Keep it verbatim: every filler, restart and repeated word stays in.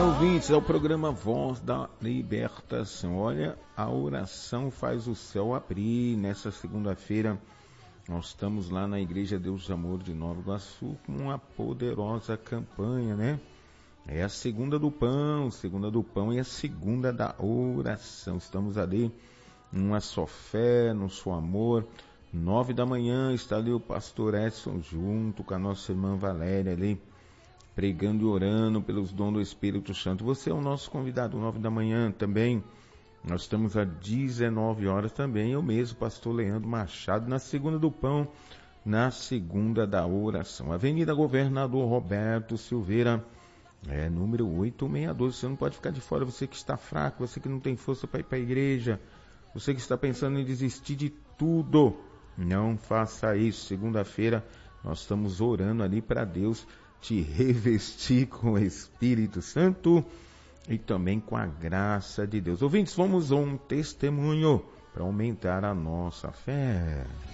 ouvintes, é o programa Voz da Libertação. Olha, a oração faz o céu abrir. Nessa segunda-feira, nós estamos lá na Igreja Deus de Amor de Nova Iguaçu com uma poderosa campanha, né? É a segunda do pão, segunda do pão e a segunda da oração. Estamos ali numa só fé, no só amor. Nove da manhã está ali o pastor Edson junto com a nossa irmã Valéria ali, pregando e orando pelos dons do Espírito Santo. Você é o nosso convidado, nove da manhã também. Nós estamos às dezenove horas também. Eu mesmo, pastor Leandro Machado, na segunda do pão, na segunda da oração. Avenida Governador Roberto Silveira, é número oito seis dois. Você não pode ficar de fora, você que está fraco, você que não tem força para ir para a igreja, você que está pensando em desistir de tudo. Não faça isso. Segunda-feira nós estamos orando ali para Deus te revestir com o Espírito Santo e também com a graça de Deus. Ouvintes, vamos a um testemunho para aumentar a nossa fé.